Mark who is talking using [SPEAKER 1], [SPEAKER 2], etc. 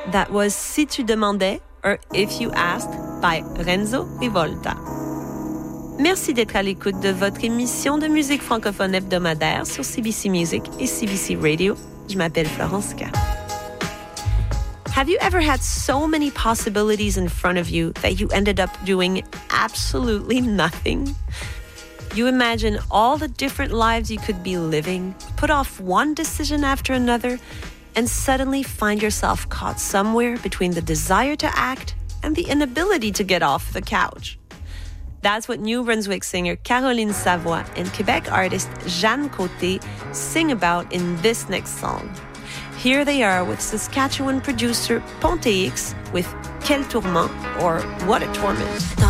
[SPEAKER 1] That was Si tu demandais, or If you asked, by Renzo Rivolta. Merci d'être à l'écoute de votre émission de musique francophone hebdomadaire sur CBC Music et CBC Radio. Je m'appelle Florence K. Have you ever had so many possibilities in front of you that you ended up doing absolutely nothing? You imagine all the different lives you could be living, put off one decision after another, and suddenly find yourself caught somewhere between the desire to act and the inability to get off the couch. That's what New Brunswick singer Caroline Savoie and Quebec artist Jeanne Côté sing about in this next song. Here they are with Saskatchewan producer Ponte X with Quel Tourment, or What a Torment.